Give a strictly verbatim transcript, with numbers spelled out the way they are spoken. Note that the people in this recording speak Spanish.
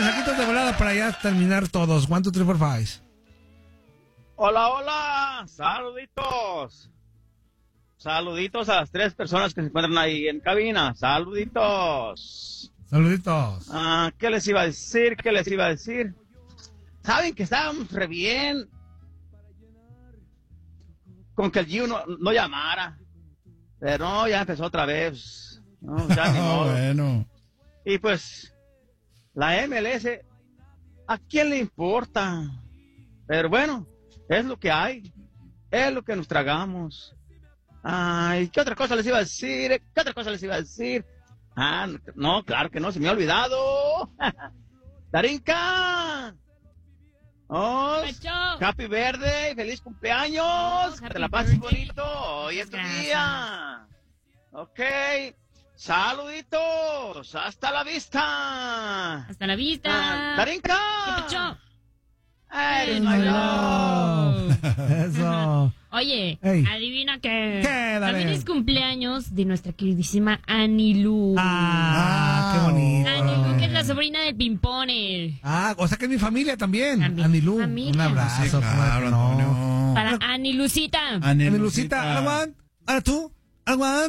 mensajitos de volada para ya terminar todos. One, two, three, four, five. Hola, hola. Saluditos. Saluditos a las tres personas que se encuentran ahí en cabina. Saluditos. Saluditos. Ah, ¿qué les iba a decir? ¿Qué les iba a decir? Saben que estábamos re bien con que el Gio no, no llamara. Pero no, ya empezó otra vez. No, ya ni modo. Bueno. Y pues, la M L S, ¿a quién le importa? Pero bueno, es lo que hay. Es lo que nos tragamos. Ay, ¿qué otra cosa les iba a decir? ¿Qué otra cosa les iba a decir? Ah, no, claro que no, se me ha olvidado. Darinka. Oh, happy birthday, feliz cumpleaños. Oh, que te la pases bonito. Hoy es tu día. Ok. Saluditos. Hasta la vista. Hasta la vista. Ah, Darinka. ¿Qué pecho? Eres my love. Eso. Oye, Ey. adivina que ¿Qué? Dale. también es cumpleaños de nuestra queridísima Anilú. Ah, qué bonito. Anilú, que es la sobrina de Pimpone. Ah, o sea que es mi familia también. También. Anilú. Familia. Un abrazo. Sí, claro, no. Antonio. Para Anilucita. Anilucita, Aguan, a tú, Aguan.